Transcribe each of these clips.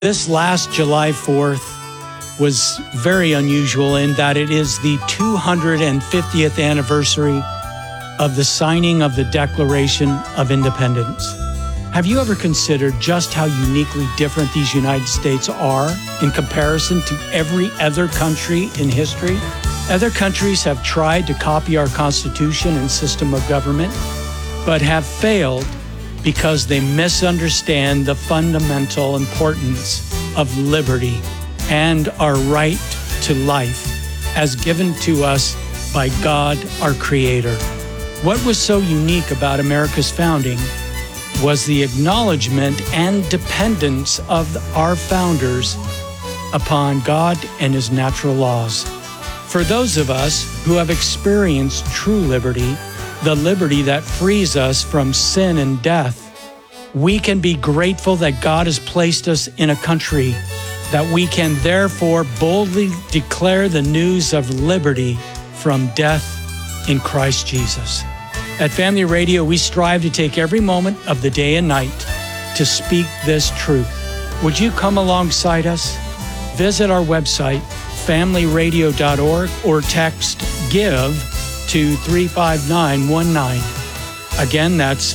This last July 4th was very unusual in that it is the 250th anniversary of the signing of the Declaration of Independence. Have you ever considered just how uniquely different these United States are in comparison to every other country in history? Other countries have tried to copy our Constitution and system of government, but have failed because they misunderstand the fundamental importance of liberty and our right to life as given to us by God, our Creator. What was so unique about America's founding was the acknowledgement and dependence of our founders upon God and His natural laws. For those of us who have experienced true liberty, the liberty that frees us from sin and death, we can be grateful that God has placed us in a country that we can therefore boldly declare the news of liberty from death in Christ Jesus. At Family Radio, we strive to take every moment of the day and night to speak this truth. Would you come alongside us? Visit our website, familyradio.org, or text GIVE to 35919. Again, that's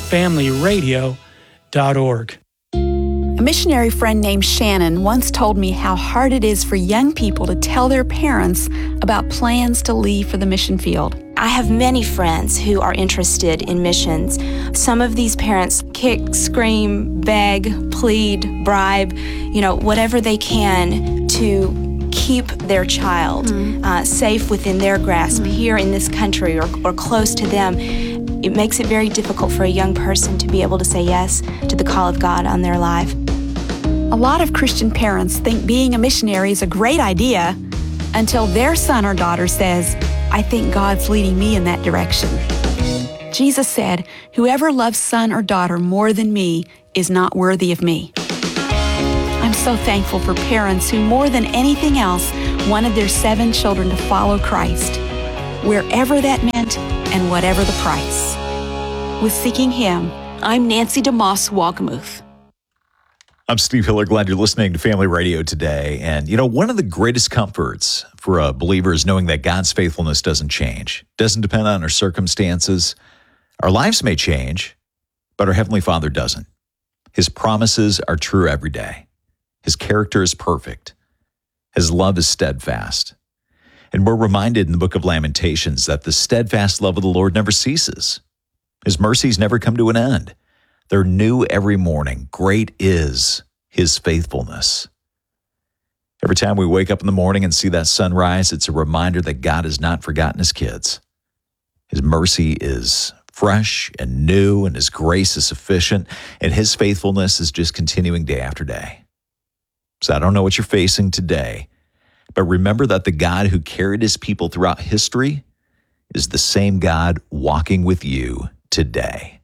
familyradio.org. A missionary friend named Shannon once told me how hard it is for young people to tell their parents about plans to leave for the mission field. I have many friends who are interested in missions. Some of these parents kick, scream, beg, plead, bribe, whatever they can to keep their child safe within their grasp here in this country or close to them. It makes it very difficult for a young person to be able to say yes to the call of God on their life. A lot of Christian parents think being a missionary is a great idea until their son or daughter says, "I think God's leading me in that direction." Jesus said, "Whoever loves son or daughter more than me is not worthy of me." I'm so thankful for parents who, more than anything else, wanted their 7 children to follow Christ, wherever that meant and whatever the price. With Seeking Him, I'm Nancy DeMoss Wagamuth. I'm Steve Hiller. Glad you're listening to Family Radio today. And, one of the greatest comforts for a believer is knowing that God's faithfulness doesn't change, doesn't depend on our circumstances. Our lives may change, but our Heavenly Father doesn't. His promises are true every day. His character is perfect. His love is steadfast. And we're reminded in the book of Lamentations that the steadfast love of the Lord never ceases. His mercies never come to an end. They're new every morning. Great is His faithfulness. Every time we wake up in the morning and see that sunrise, it's a reminder that God has not forgotten His kids. His mercy is fresh and new, and His grace is sufficient, and His faithfulness is just continuing day after day. So I don't know what you're facing today, but remember that the God who carried His people throughout history is the same God walking with you today.